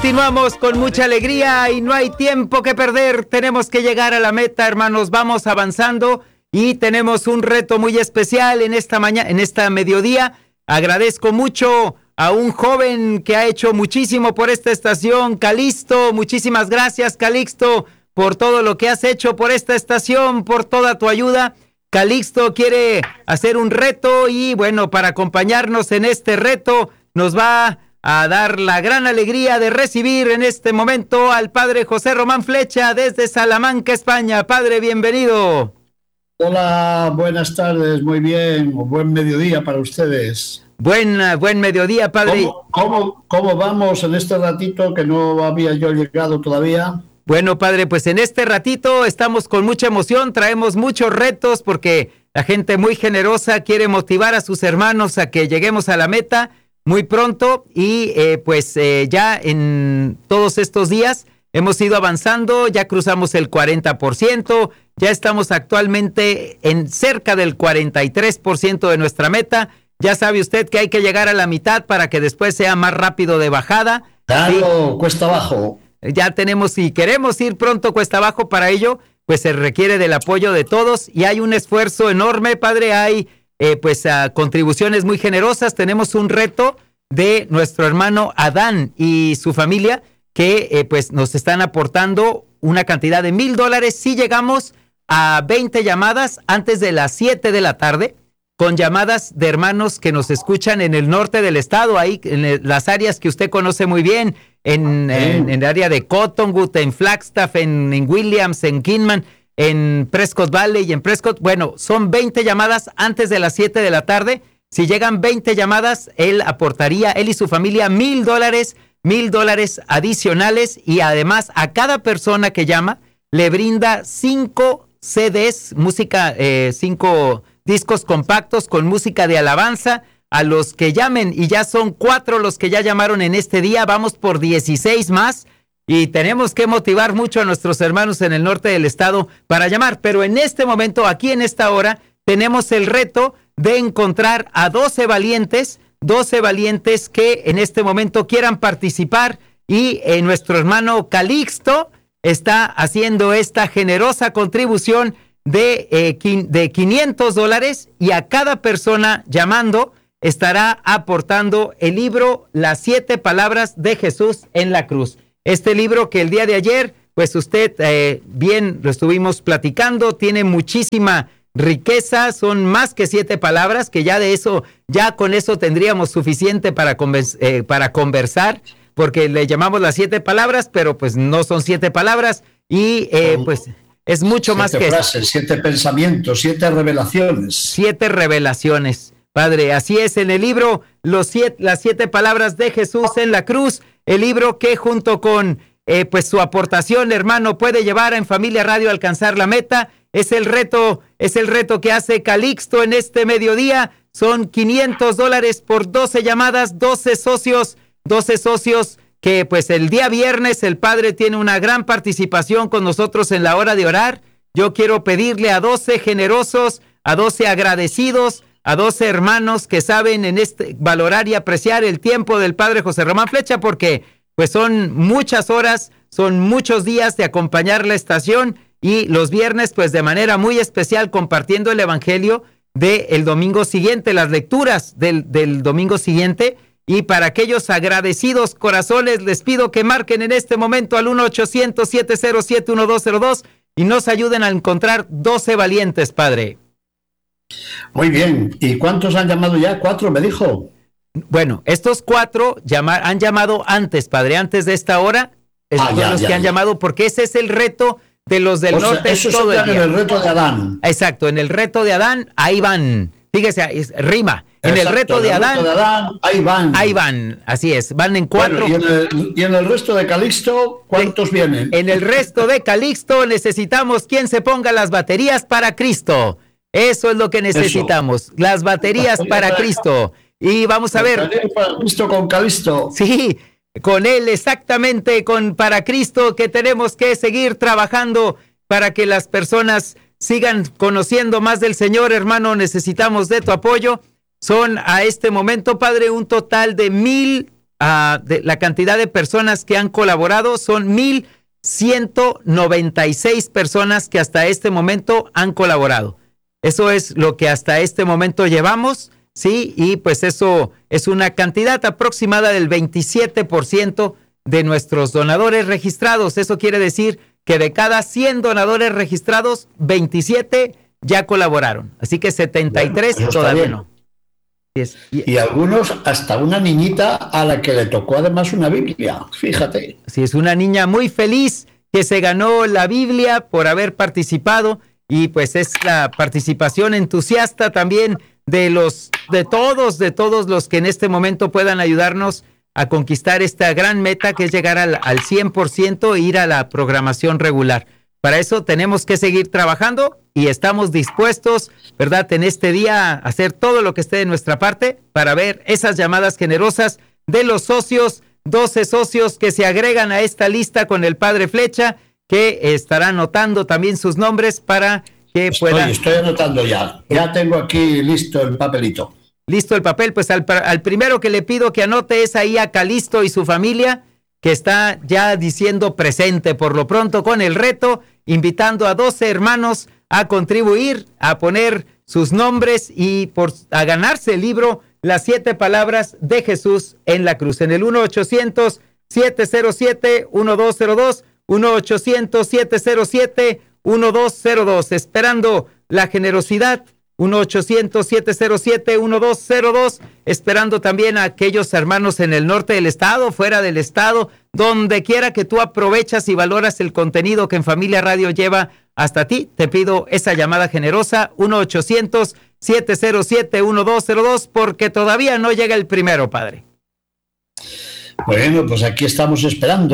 Continuamos con mucha alegría y no hay tiempo que perder. Tenemos que llegar a la meta, hermanos. Vamos avanzando y tenemos un reto muy especial en esta mañana, en esta mediodía. Agradezco mucho a un joven que ha hecho muchísimo por esta estación, Calixto. Muchísimas gracias, Calixto, por todo lo que has hecho por esta estación, por toda tu ayuda. Calixto quiere hacer un reto y bueno, para acompañarnos en este reto nos va a dar la gran alegría de recibir en este momento al Padre José Román Flecha desde Salamanca, España. Padre, bienvenido. Hola, buenas tardes, muy bien, buen mediodía para ustedes. Buen mediodía, Padre. ¿Cómo vamos en este ratito que no había yo llegado todavía? Bueno, Padre, pues en este ratito estamos con mucha emoción, traemos muchos retos porque la gente muy generosa quiere motivar a sus hermanos a que lleguemos a la meta muy pronto y ya en todos estos días hemos ido avanzando, ya cruzamos el 40%, ya estamos actualmente en cerca del 43% de nuestra meta. Ya sabe usted que hay que llegar a la mitad para que después sea más rápido de bajada. Claro, cuesta abajo. Ya tenemos, si queremos ir pronto cuesta abajo, para ello pues se requiere del apoyo de todos y hay un esfuerzo enorme, Padre, hay contribuciones muy generosas. Tenemos un reto de nuestro hermano Adán y su familia que nos están aportando una cantidad de $1,000 si llegamos a 20 llamadas antes de las 7 de la tarde, con llamadas de hermanos que nos escuchan en el norte del estado, ahí en las áreas que usted conoce muy bien, en el área de Cottonwood, en Flagstaff, en Williams, en Kingman, en Prescott Valley y en Prescott. Bueno, son 20 llamadas antes de las 7 de la tarde. Si llegan 20 llamadas, él y su familia $1,000 adicionales, y además a cada persona que llama le brinda 5 CDs, 5 discos compactos con música de alabanza a los que llamen, y ya son 4 los que ya llamaron en este día. Vamos por 16 más. Y tenemos que motivar mucho a nuestros hermanos en el norte del estado para llamar. Pero en este momento, aquí en esta hora, tenemos el reto de encontrar a 12 valientes que en este momento quieran participar. Y nuestro hermano Calixto está haciendo esta generosa contribución de $500, y a cada persona llamando estará aportando el libro Las 7 Palabras de Jesús en la Cruz. Este libro que el día de ayer, pues usted bien lo estuvimos platicando, tiene muchísima riqueza, son más que 7 palabras, que ya con eso tendríamos suficiente para conversar, porque le llamamos las 7 palabras, pero pues no son 7 palabras, y pues es mucho más que frases, 7 pensamientos, 7 revelaciones. 7 revelaciones, Padre. Así es, en el libro las 7 Palabras de Jesús en la Cruz, el libro que junto con su aportación, hermano, puede llevar a En Familia Radio a alcanzar la meta. Es el reto que hace Calixto en este mediodía. Son $500 por 12 llamadas, 12 socios que pues el día viernes el Padre tiene una gran participación con nosotros en la hora de orar. Yo quiero pedirle a 12 generosos, a 12 agradecidos, a 12 hermanos que saben valorar y apreciar el tiempo del Padre José Román Flecha, porque pues son muchas horas, son muchos días de acompañar la estación, y los viernes pues de manera muy especial compartiendo el evangelio del domingo siguiente, las lecturas del domingo siguiente. Y para aquellos agradecidos corazones les pido que marquen en este momento al 1-800-707-1202 y nos ayuden a encontrar 12 valientes, Padre. Muy bien. ¿Y cuántos han llamado ya? 4, me dijo. Bueno, estos 4 han llamado antes, Padre, antes de esta hora. Han llamado, porque ese es el reto de los del norte. Eso todo el día. En el reto de Adán. Exacto, en el reto de Adán, ahí van. Fíjese, rima. En el reto de Adán, ahí van, así es, van en 4. Bueno, ¿y en el resto de Calixto, cuántos vienen? En el resto de Calixto necesitamos quien se ponga las baterías para Cristo. Eso es lo que necesitamos, las baterías para Cristo. Y vamos a ver. Para Cristo con Calixto. Sí, con él exactamente, para Cristo, que tenemos que seguir trabajando para que las personas sigan conociendo más del Señor. Hermano, necesitamos de tu apoyo. Son a este momento, Padre, un total de la cantidad de personas que han colaborado son 1,196 personas que hasta este momento han colaborado. Eso es lo que hasta este momento llevamos, ¿sí? Y pues eso es una cantidad aproximada del 27% de nuestros donadores registrados. Eso quiere decir que de cada 100 donadores registrados, 27 ya colaboraron. Así que 73 bueno, todavía no. Y algunos, hasta una niñita a la que le tocó además una Biblia, fíjate. Sí, es una niña muy feliz que se ganó la Biblia por haber participado, y pues es la participación entusiasta también de todos los que en este momento puedan ayudarnos a conquistar esta gran meta, que es llegar al 100% e ir a la programación regular. Para eso tenemos que seguir trabajando y estamos dispuestos, ¿verdad?, en este día a hacer todo lo que esté de nuestra parte para ver esas llamadas generosas de los socios, 12 socios que se agregan a esta lista con el Padre Flecha, que estará anotando también sus nombres para que puedan... Estoy anotando ya. Ya tengo aquí listo el papelito. Listo el papel, pues al primero que le pido que anote es ahí a Calisto y su familia, que está ya diciendo presente por lo pronto con el reto, invitando a 12 hermanos a contribuir, a poner sus nombres y a ganarse el libro Las 7 palabras de Jesús en la cruz. En el 1-800-707-1202, 1-800-707-1202, esperando la generosidad. 1-800-707-1202, esperando también a aquellos hermanos en el norte del estado, fuera del estado, donde quiera que tú aprovechas y valoras el contenido que En Familia Radio lleva hasta ti. Te pido esa llamada generosa, 1-800-707-1202, porque todavía no llega el primero, Padre. Bueno, pues aquí estamos esperando.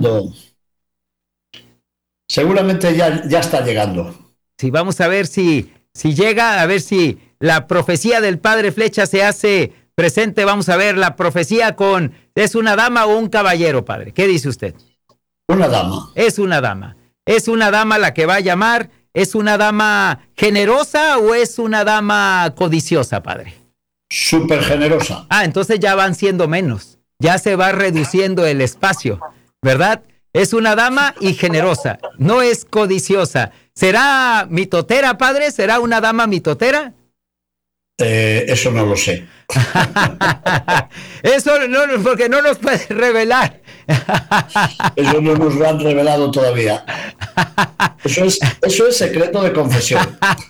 Seguramente ya está llegando. Sí, vamos a ver si llega, a ver si la profecía del Padre Flecha se hace presente. Vamos a ver la profecía ¿es una dama o un caballero, Padre? ¿Qué dice usted? Una dama. Es una dama. ¿Es una dama la que va a llamar? ¿Es una dama generosa o es una dama codiciosa, Padre? Súper generosa. Entonces ya van siendo menos. Ya se va reduciendo el espacio, ¿verdad? Es una dama y generosa, no es codiciosa. ¿Será mitotera, Padre? ¿Será una dama mitotera? Eso no lo sé. Eso no, porque no nos puede revelar. Eso no nos lo han revelado todavía. Eso es secreto de confesión.